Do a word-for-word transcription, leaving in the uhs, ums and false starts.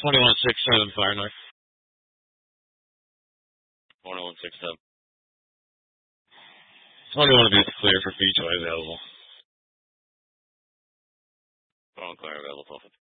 twenty-one six seven Fire North. twenty-one six seven. twenty-one will be clear for feature available. Phone clear available.